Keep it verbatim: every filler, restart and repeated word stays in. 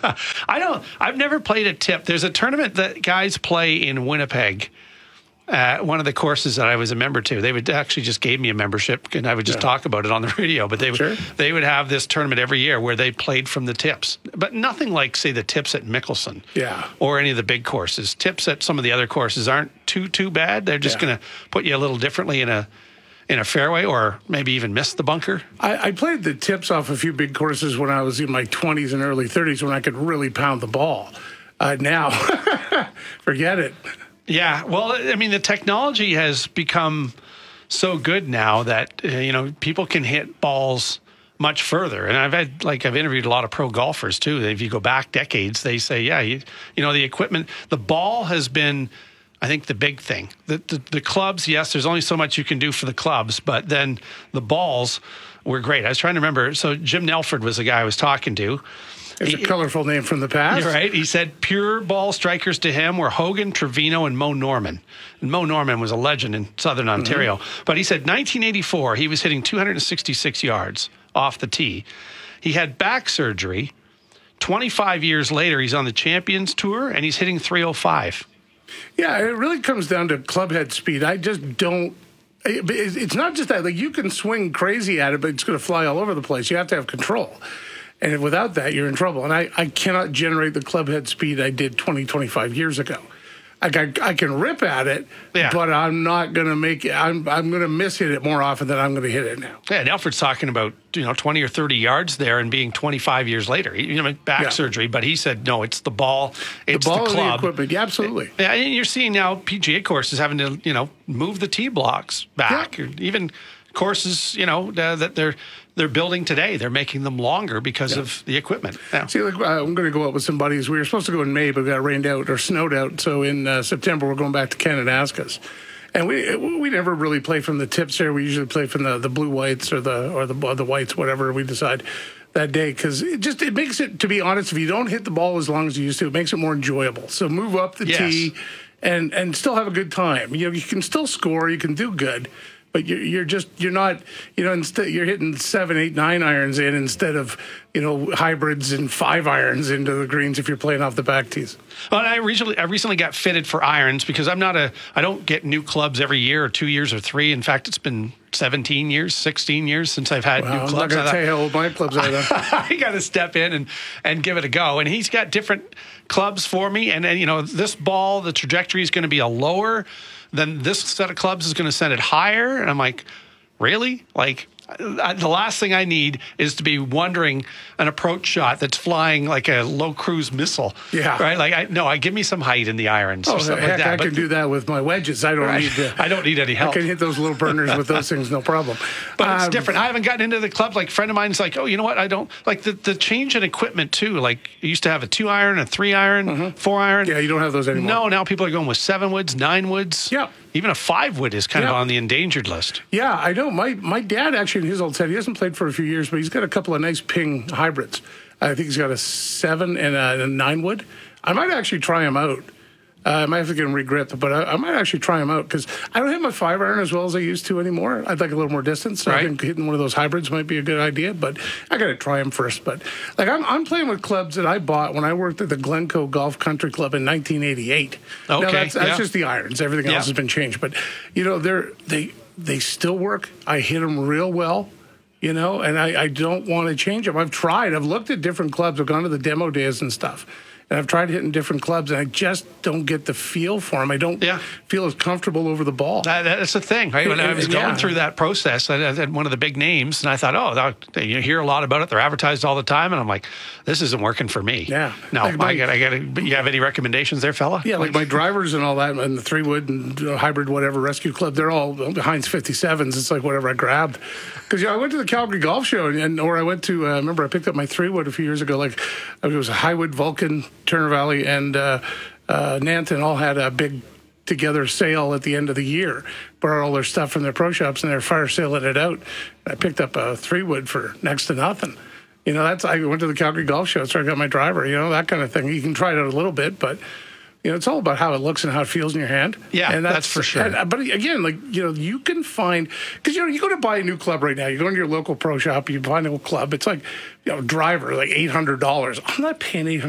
I don't. I've never played a tip. There's a tournament that guys play in Winnipeg. Uh, one of the courses that I was a member to, they would actually just gave me a membership, and I would just yeah. talk about it on the radio. But they would sure. they would have this tournament every year where they played from the tips, but nothing like, say, the tips at Mickelson, yeah, or any of the big courses. Tips at some of the other courses aren't too too bad. They're just yeah. going to put you a little differently in a in a fairway, or maybe even miss the bunker. I, I played the tips off a few big courses when I was in my twenties and early thirties, when I could really pound the ball. Uh, now, forget it. Yeah, well, I mean, the technology has become so good now that, uh, you know, people can hit balls much further. And I've had, like, I've interviewed a lot of pro golfers, too. If you go back decades, they say, yeah, you, you know, the equipment, the ball has been, I think, the big thing. The, the, the clubs, yes, there's only so much you can do for the clubs, but then the balls were great. I was trying to remember. So Jim Nelford was the guy I was talking to. It's a colorful name from the past. You're right. He said pure ball strikers to him were Hogan, Trevino, and Mo Norman. And Mo Norman was a legend in Southern Ontario. Mm-hmm. But he said nineteen eighty-four, he was hitting two hundred sixty-six yards off the tee. He had back surgery. twenty-five years later, he's on the Champions Tour, and he's hitting three oh five. Yeah, it really comes down to club head speed. I just don't. It's not just that. Like, you can swing crazy at it, but it's going to fly all over the place. You have to have control. And without that, you're in trouble. And I, I cannot generate the club head speed I did twenty, twenty-five years ago. Like, I, I can rip at it, yeah. but I'm not going to make it. I'm, I'm going to miss hit it more often than I'm going to hit it now. Yeah, and Alfred's talking about, you know, twenty or thirty yards there and being twenty-five years later. You know, back yeah. surgery, but he said, no, it's the ball, it's the, ball the club. And the equipment. Yeah, absolutely. Yeah, and you're seeing now P G A courses having to, you know, move the tee blocks back. Yeah. Or even courses, you know, uh, that they're they're building today. They're making them longer because yeah. of the equipment. Yeah. See, like, uh, I'm going to go out with some buddies. We were supposed to go in May, but we got rained out or snowed out. So in uh, September, we're going back to Kananaskis. And we we never really play from the tips there. We usually play from the, the blue whites or the or the or the whites, whatever we decide that day, because it just it makes it, to be honest, if you don't hit the ball as long as you used to, it makes it more enjoyable. So move up the yes. tee and and still have a good time. You know, you can still score, you can do good. But you're, you're just, you're not, you know, instead you're hitting seven, eight, nine irons in instead of, you know, hybrids and five irons into the greens if you're playing off the back tees. Well, I recently, I recently got fitted for irons because I'm not a, I don't get new clubs every year or two years or three. In fact, it's been seventeen years, sixteen years since I've had well, new clubs. I'm not going to tell you how old my clubs are, though. I got to step in and, and give it a go. And he's got different clubs for me. And, and you know, this ball, the trajectory is going to be a lower, then this set of clubs is going to send it higher. And I'm like, really? Like, I, the last thing I need is to be wondering an approach shot that's flying like a low cruise missile. Yeah. Right? Like, I, no, I give me some height in the irons. Oh, or something heck, like that. I But, can do that with my wedges. I don't right. need to, I don't need any help. I can hit those little burners with those things, no problem. But um, it's um, different. I haven't gotten into the club. Like, a friend of mine's like, oh, you know what? I don't like the, the change in equipment too. Like, you used to have a two iron, a three iron, mm-hmm. four iron. Yeah, you don't have those anymore. No, now people are going with seven woods, nine woods. Yeah. Even a five wood is kind yeah. of on the endangered list. Yeah, I know. My my dad actually, in his old set, he hasn't played for a few years, but he's got a couple of nice Ping hybrids. I think he's got a seven and a, a nine wood. I might actually try him out. Uh, I might have to get him re-gripped, but I, I might actually try him out because I don't hit my five iron as well as I used to anymore. I'd like a little more distance. So right. I think hitting one of those hybrids might be a good idea, but I got to try them first. But like I'm, I'm playing with clubs that I bought when I worked at the Glencoe Golf Country Club in nineteen eighty-eight. Okay, now that's, that's yeah. just the irons. Everything yeah. else has been changed, but you know they're they they still work. I hit them real well. You know, and I, I don't want to change them. I've tried. I've looked at different clubs. I've gone to the demo days and stuff. And I've tried hitting different clubs, and I just don't get the feel for them. I don't yeah. feel as comfortable over the ball. That, that's the thing, right? When I was going yeah. through that process, I had one of the big names, and I thought, oh, that, you hear a lot about it. They're advertised all the time, and I'm like, this isn't working for me. Yeah. No, like my, I got, I got. You have any recommendations there, fella? Yeah, like my drivers and all that, and the three wood and uh, hybrid, whatever rescue club, they're all Heinz fifty-sevens. It's like whatever I grabbed. Because yeah, I went to the Calgary Golf Show, and, and or I went to. Uh, remember, I picked up my three wood a few years ago. Like it was a Highwood, Vulcan, Turner Valley, and and uh, uh, Nanton all had a big together sale at the end of the year. Brought all their stuff from their pro shops, and they're fire selling it out. I picked up a three wood for next to nothing. You know, that's I went to the Calgary Golf Show, so I got my driver. You know, that kind of thing. You can try it out a little bit, but you know, it's all about how it looks and how it feels in your hand. Yeah, and that's, that's for sure. And, but again, like, you know, you can find, because, you know, you go to buy a new club right now. You go into your local pro shop, you find a club. It's like, you know, driver, like eight hundred dollars. I'm not paying eight hundred dollars